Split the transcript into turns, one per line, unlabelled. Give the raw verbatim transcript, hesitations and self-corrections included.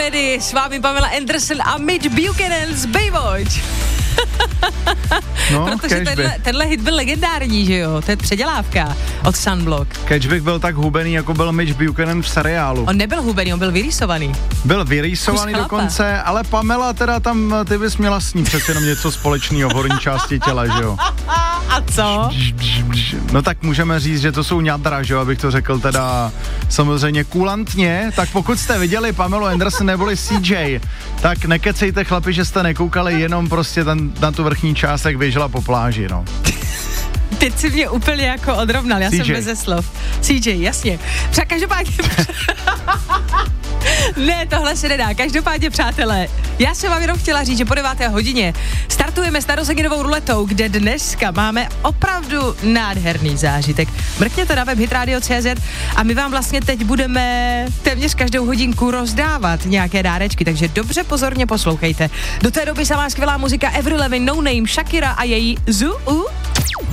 Freddy, s vámi Pamela Anderson a Mitch Buchanan z Baywatch.
No,
protože tenhle, tenhle hit byl legendární, že jo? To je předělávka od Sunblock.
Keč bych byl tak hubený, jako byl Mitch Buchanan v seriálu.
On nebyl hubený, on byl vyrýsovaný.
Byl vyrýsovaný dokonce, ale Pamela teda tam, ty bys měla s ním přece jenom něco společného v horní části těla, že jo?
A co?
No tak můžeme říct, že to jsou ňadra, že jo, abych to řekl teda samozřejmě kulantně, tak pokud jste viděli Pamelu Anderson neboli C J, tak nekecejte chlapi, že jste nekoukali jenom prostě ten, na tu vrchní část, jak běžela po pláži, no.
Teď si mě úplně jako odrovnal, já
C J.
jsem beze slov. C J, jasně. Třeba každopádně... Ne, tohle se nedá. Každopádně, přátelé, já jsem vám jenom chtěla říct, že po deváté hodině startujeme s narozeninovou ruletou, kde dneska máme opravdu nádherný zážitek. Mrkněte na web hitradio tečka cé zet a my vám vlastně teď budeme téměř každou hodinku rozdávat nějaké dárečky, takže dobře pozorně poslouchejte. Do té doby samá skvělá muzika Avril Lavigne, No Name, Shakira a její Zoo.